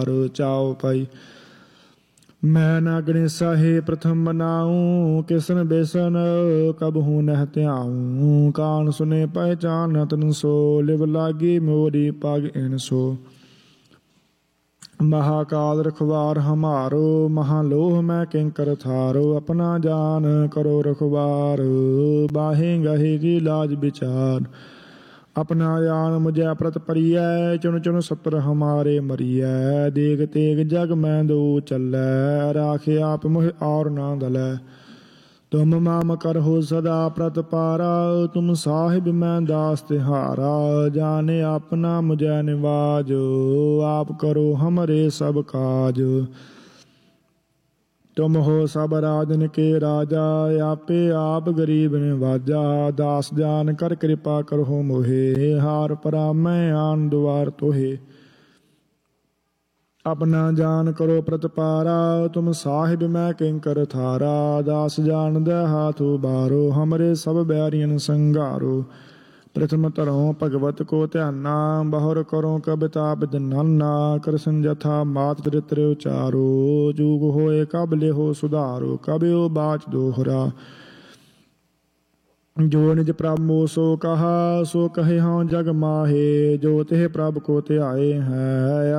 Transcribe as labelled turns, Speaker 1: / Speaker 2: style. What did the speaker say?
Speaker 1: ਚਾਉ ਪਾਈ। ਮੈਂ ਨਾ ਗਣੇਸਾ ਹੈ ਪ੍ਰਥਮ ਬਨਾऊँ, ਕਿਸਨ ਬੇਸਨ ਕਬਹੂ ਨਹਿ ਧਿਆऊँ। ਕਾਨ ਸੁਨੇ ਪਹਿਚਾਨ ਤਨ ਸੋ, ਲਿਵ ਲਾਗੀ ਮੋਰੀ ਪਗ ਇਨ ਸੋ। महाकाल रखवार हमारो, महालोह मैं किंकर थारो। अपना जान करो रखवार, बाहें गहे की लाज विचार। अपना जान मुझे प्रत परिय, चुन चुन सत्र हमारे मरिय। देख तेग जग मैं दो चलै, राखे आप मुह और ना दलै। तुम माम कर हो सदा प्रतपारा, तुम साहिब मैं दास तिहारा। जाने अपना मुझे निवाज, आप करो हमरे सब काज। तुम हो सब राजन के राजा, आपे आप गरीब निवाजा। दास जान कर कृपा करो मोहे, हार परा मैं आन द्वार तोहे। अपना जान करो प्रतपारा, तुम साहिब मैं किंकर थारा। दास जान दे हाथ उबारो, हमरे सब बैरियन संगारो। प्रथम धरो भगवत को ध्याना, बहुर करो कबिताप जनाना। कृष्ण जथा मात चरित्र उचारो, जूग होए कब लेहो सुधारो। कबियो बाच दोहरा, जो निज प्रभ मोह सो कहा। सो कहे हाँ जग माहे, जो तेह प्रभ को ध्याए है।